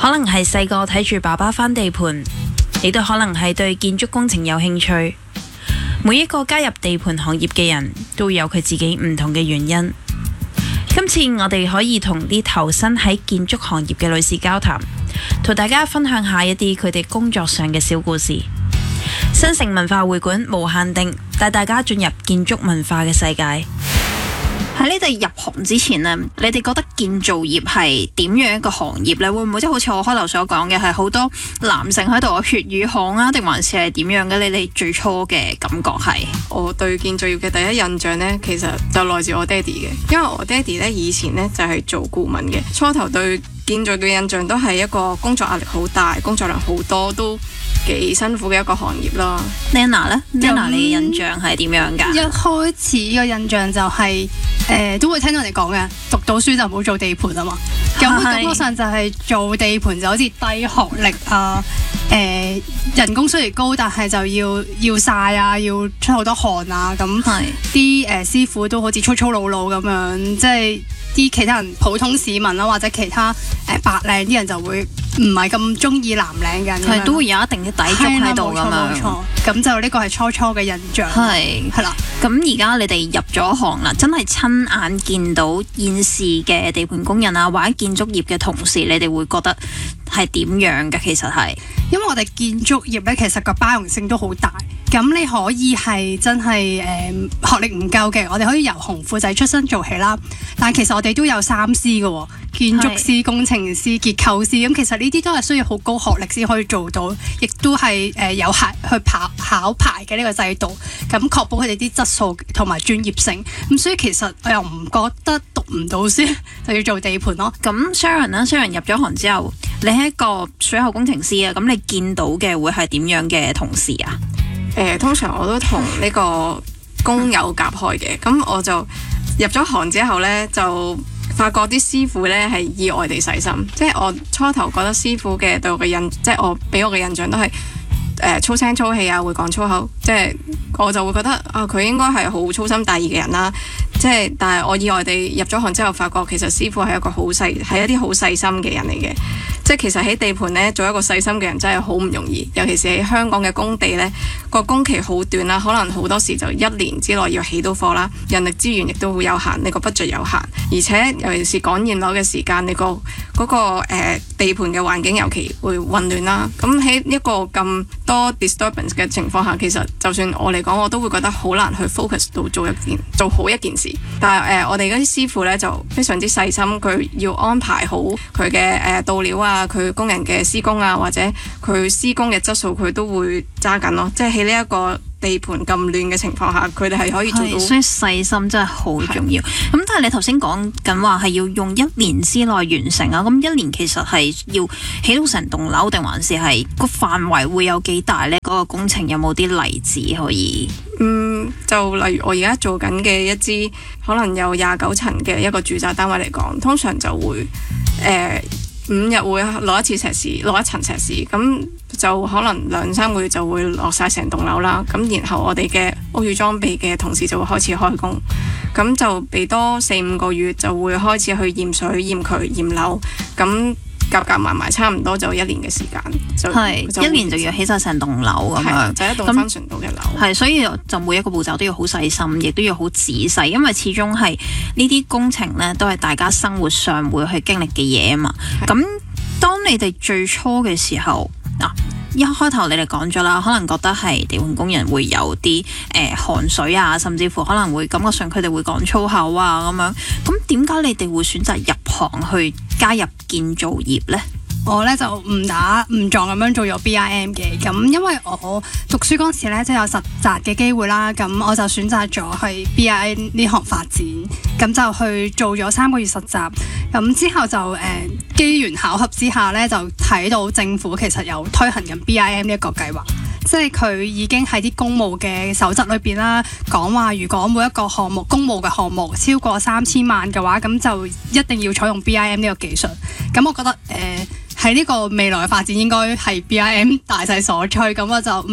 可能係細個睇住爸爸返地盤，亦都可能係對建築工程有興趣。每一個加入地盤行業嘅人都有佢自己唔同嘅原因。今次我哋可以同啲投身喺建築行業嘅女士交談，同大家分享下一啲佢哋工作上嘅小故事。新城文化會館無限定帶大家進入建築文化嘅世界。喺你哋入行之前呢，你哋覺得建造業係點樣一個行業呢？會唔會即係好似我開頭所講嘅，係好多男性喺度血與汗啊？定還是係點樣嘅？你哋最初嘅感覺係？ 我對建造業嘅第一印象呢，其實就來自我爹哋嘅，因為我爹哋呢以前呢就係做顧問嘅，初頭對建造嘅印象都係一個工作壓力好大，工作量好多，都幾辛苦嘅一個行業啦。 Nana 呢？ Nana 你嘅印象係點樣㗎？ 一開始嘅印象就係、都會聽到人哋講嘅，讀到書就唔好做地盤啊嘛。咁感覺上就係做地盤就好似低學歷啊，人工雖然高，但係就要曬啊，要出好多汗啊，咁啲師傅都好似粗粗魯魯咁樣，即係啲其他人普通市民啦，或者其他白領啲人就會唔係咁中意藍領嘅人， 係都會有一定嘅抵觸喺度㗎嘛。冇錯， 咁就呢個係初嘅印象。係啦。 咁而家你哋入咗行啦，真係親眼見到現時嘅地盤工人啊，或者建築業嘅同事，你哋會覺得係點樣嘅？其實係因為我哋建築業咧，其實個包容性都好大。咁你可以係真係學歷唔夠嘅，我哋可以由紅褲仔出身做起啦。但係其實我哋都有3C 嘅喎，建築師、工程師、結構師。咁其實呢啲都係需要好高學歷先可以做到，亦都係有去考牌嘅呢個制度，咁確保佢哋啲質素同埋專業性。咁所以其實我又唔覺得讀唔到書就要做地盤咯。 咁 Sharon 啦，Sharon 入咗行之後，你係一個水喉工程師啊，咁你見到嘅會係點樣嘅同事啊？ 通常我都同呢個工友夾開嘅，咁我就入咗行之後呢，就發覺啲師傅呢係意外地細心，即係我初頭覺得師傅嘅對我嘅即係我俾我嘅印象都係粗聲粗氣啊，會講粗口，即係我就會覺得啊，佢應該係好粗心大意嘅人啦。即係，但係我意外地入咗行之後，發覺其實師傅係一個係一啲好細心嘅人嚟嘅。即係其實喺地盤呢，做一個細心嘅人真係好唔容易，尤其是喺香港嘅工地呢，個工期好短啦，可能好多時就1年之內要起到貨啦，人力資源亦都好有限，你個 budget 有限，而且尤其是趕驗樓嘅時間，你嗰個地盤嘅環境尤其會混亂啦。咁喺一個咁多 disturbance 嘅情況下，其實就算我嚟講，我都會覺得好難去 focus 到做好一件事。但係我哋嗰啲師傅呢，就非常之細心，佢要安排好佢嘅到料啊，佢工人嘅施工啊，或者佢施工嘅質素，佢都會揸緊咯。即係喺呢一個地盤咁亂嘅情況下，佢哋係可以做到。 所以細心真係好重要。咁但係你頭先講緊話係要用1年之內完成啊，咁1年其實係要起到成棟樓，定還是係個範圍會有幾大呢？嗰個工程有冇啲例子可以？ 就例如我而家做緊嘅一支可能有29層嘅一個住宅單位嚟講，通常就會5日會落一次石屎，落一層石屎，咁就可能2-3個月就會落晒成棟樓啦。咁然後我哋嘅屋宇裝備嘅同事就會開始開工，咁就俾多4-5個月就會開始去驗水、驗渠、驗樓，咁夾埋差唔多就1年嘅時間。 係1年就要起晒成棟樓咁樣， 就一棟翻船到嘅樓。 係，所以就每一個步驟都要好細心，亦都要好仔細，因為始終係呢啲工程呢，都係大家生活上會去經歷嘅嘢啊嘛。咁當你哋最初嘅時候一開頭你哋講咗啦，可能覺得係地盤工人會有啲汗水啊，甚至乎可能會感覺上佢哋會講粗口啊咁樣。咁點解你哋會選擇入行去加入建造業呢？ 我咧就誤打誤撞咁樣做咗 BIM 嘅，咁因為我讀書嗰時咧即係有實習嘅機會啦，咁我就選擇咗去 BIM 呢行發展，咁就去做咗3個月實習，咁之後就機緣巧合之下咧就睇到政府其實有推行緊 BIM 呢一個計劃。即係佢已經喺啲公務嘅守則裏邊啦，講話如果每一個項目公務嘅項目超過3000萬嘅話，咁就一定要採用 BIM 呢個技術。咁我覺得喺呢個未來嘅發展應該係 BIM 大勢所趨，咁我就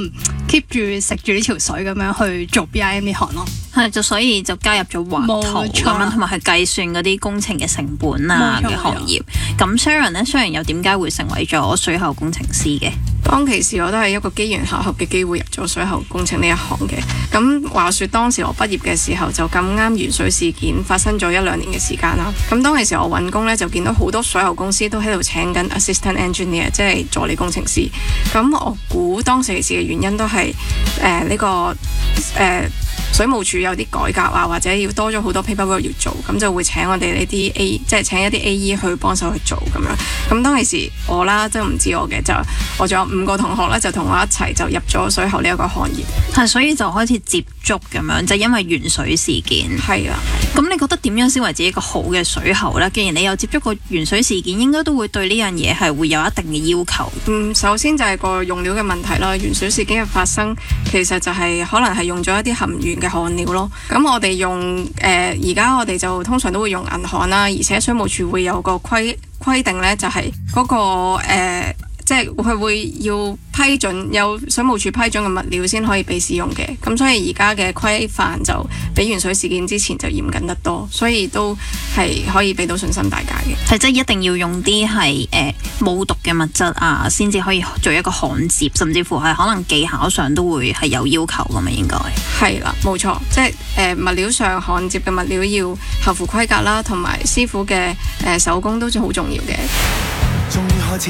keep 住食住呢條水咁樣去做 BIM 呢行咯。 係就所以就加入咗畫圖咁樣，同埋係計算嗰啲工程嘅成本啊嘅行業。咁 Sharon 呢 Sharon 又點解會成為咗水喉工程師嘅？ 當其時我都係一個機緣巧合嘅機會入咗水喉工程呢一行嘅。咁話說當時我畢業嘅時候就咁啱鉛水事件發生咗1-2年嘅時間啦。咁當其時我揾工呢，就見到好多水喉公司都喺度請緊 assistant engineer， 即係助理工程師。咁我估當時嘅原因都係呢個水務署有啲改革啊，或者要多咗好多 paperwork 要做，咁就會請我哋呢啲即係請一啲 AE 去幫手去做咁樣。咁當其時我啦，即係唔知我嘅，就我仲有5個同學咧，就同我一齊就入咗水喉呢一個行業。 係，所以就開始接觸咁樣，就因為鉛水事件。 係啦。 咁你覺得點樣先為之一個好嘅水喉呢？既然你有接觸過鉛水事件，應該都會對呢樣嘢係會有一定嘅要求。 首先就係個用料嘅問題啦。鉛水事件嘅發生，其實就係可能係用咗一啲含鉛嘅焊料咯。咁我哋用而家我哋就通常都會用銀焊啦，而且水務署會有個規定呢，就係嗰個即係佢會要批准有水務署批准嘅物料先可以被使用嘅。咁所以而家嘅規範就比鉛水事件之前就嚴謹得多，所以都係可以俾到信心大家嘅。 係即係一定要用啲係冇毒嘅物質啊，先至可以做一個焊接，甚至乎係可能技巧上都會係有要求㗎嘛，應該係啦，冇錯，即係物料上焊接嘅物料要合乎規格啦，同埋師傅嘅手工都好重要嘅。 終於開始